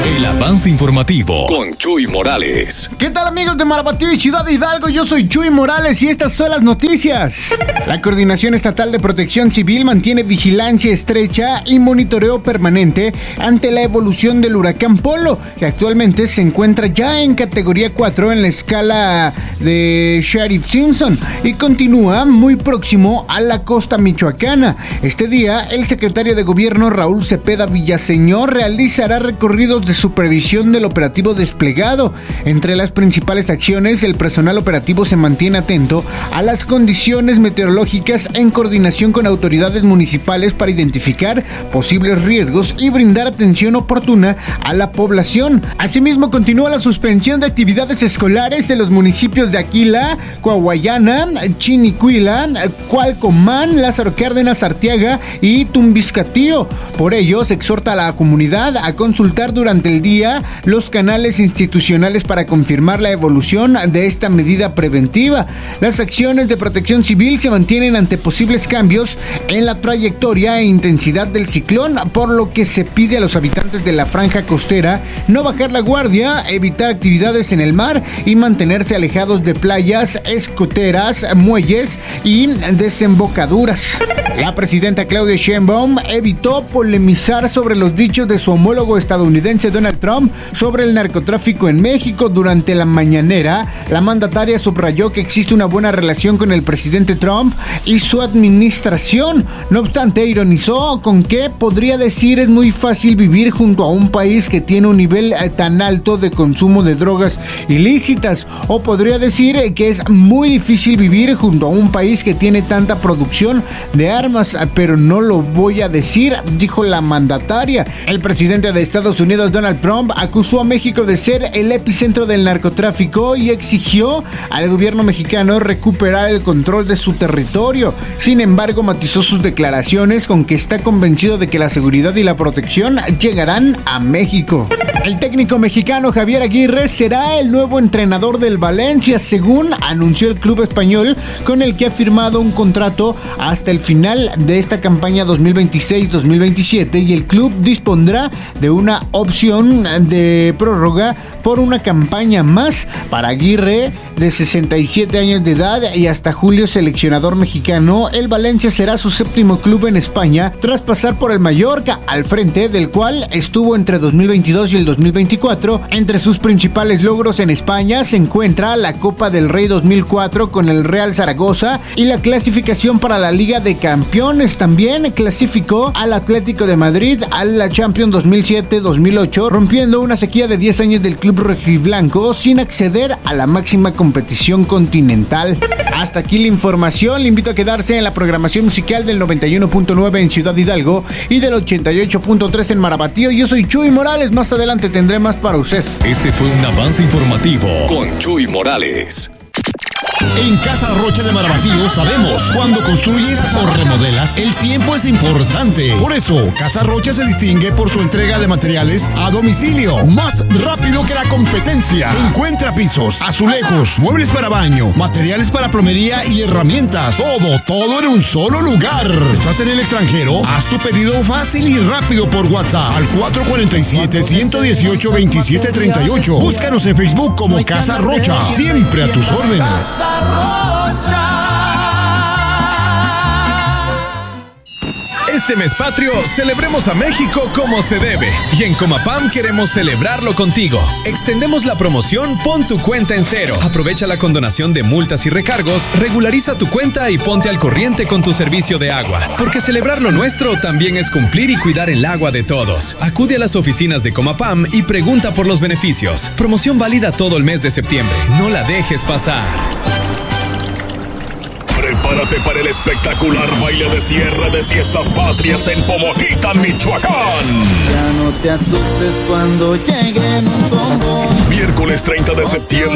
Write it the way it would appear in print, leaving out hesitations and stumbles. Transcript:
El avance informativo con Chuy Morales. ¿Qué tal, amigos de Marabatío y Ciudad de Hidalgo? Yo soy Chuy Morales y estas son las noticias. La Coordinación Estatal de Protección Civil mantiene vigilancia estrecha y monitoreo permanente ante la evolución del huracán Polo, que actualmente se encuentra ya en categoría 4 en la escala de Saffir-Simpson y continúa muy próximo a la costa michoacana. Este día, el secretario de Gobierno Raúl Cepeda Villaseñor realizará recorridos de supervisión del operativo desplegado. Entre las principales acciones, el personal operativo se mantiene atento a las condiciones meteorológicas en coordinación con autoridades municipales para identificar posibles riesgos y brindar atención oportuna a la población. Asimismo, continúa la suspensión de actividades escolares en los municipios de Aquila, Coahuayana, Chinicuila, Cualcomán, Lázaro Cárdenas, Arteaga y Tumbiscatío. Por ello, se exhorta a la comunidad a consultar durante el día los canales institucionales para confirmar la evolución de esta medida preventiva. Las acciones de protección civil se mantienen ante posibles cambios en la trayectoria e intensidad del ciclón, por lo que se pide a los habitantes de la franja costera no bajar la guardia, evitar actividades en el mar y mantenerse alejados de playas, escoteras, muelles y desembocaduras. La presidenta Claudia Sheinbaum evitó polemizar sobre los dichos de su homólogo estadounidense Donald Trump sobre el narcotráfico en México. Durante la mañanera, la mandataria subrayó que existe una buena relación con el presidente Trump y su administración. No obstante, ironizó con que podría decir es muy fácil vivir junto a un país que tiene un nivel tan alto de consumo de drogas ilícitas, o podría decir que es muy difícil vivir junto a un país que tiene tanta producción de armas, pero no lo voy a decir, dijo la mandataria. El presidente de Estados Unidos, Donald Trump, acusó a México de ser el epicentro del narcotráfico y exigió al gobierno mexicano recuperar el control de su territorio. Sin embargo, matizó sus declaraciones con que está convencido de que la seguridad y la protección llegarán a México. El técnico mexicano Javier Aguirre será el nuevo entrenador del Valencia, según anunció el club español, con el que ha firmado un contrato hasta el final de esta campaña 2026-2027, y el club dispondrá de una opción de prórroga por una campaña más. Para Aguirre, de 67 años de edad y hasta julio seleccionador mexicano, el Valencia será su séptimo club en España tras pasar por el Mallorca, al frente del cual estuvo entre 2022 y el 2024. Entre sus principales logros en España se encuentra la Copa del Rey 2004 con el Real Zaragoza y la clasificación para la Liga de Campeones. También clasificó al Atlético de Madrid a la Champions 2007-2008, rompiendo una sequía de 10 años del club rojiblanco sin acceder a la máxima competición continental. Hasta aquí la información. Le invito a quedarse en la programación musical del 91.9 en Ciudad Hidalgo y del 88.3 en Marabatío. Yo soy Chuy Morales. Más adelante tendré más para usted. Este fue un avance informativo con Chuy Morales. En Casa Rocha de Marabatío sabemos, cuando construyes o remodelas, el tiempo es importante. Por eso, Casa Rocha se distingue por su entrega de materiales a domicilio, más rápido que la competencia. Encuentra pisos, azulejos, muebles para baño, materiales para plomería y herramientas. Todo en un solo lugar. ¿Estás en el extranjero? Haz tu pedido fácil y rápido por WhatsApp al 447-118-2738. Búscanos en Facebook como Casa Rocha. Siempre a tus órdenes. Este mes patrio, celebremos a México como se debe. Y en Comapam queremos celebrarlo contigo. Extendemos la promoción Pon tu cuenta en cero. Aprovecha la condonación de multas y recargos, regulariza tu cuenta y ponte al corriente con tu servicio de agua. Porque celebrar lo nuestro también es cumplir y cuidar el agua de todos. Acude a las oficinas de Comapam y pregunta por los beneficios. Promoción válida todo el mes de septiembre. No la dejes pasar. Prepárate para el espectacular baile de cierre de Fiestas Patrias en Pomoquita, Michoacán. Ya no te asustes cuando lleguen un combo. Miércoles 30 de septiembre.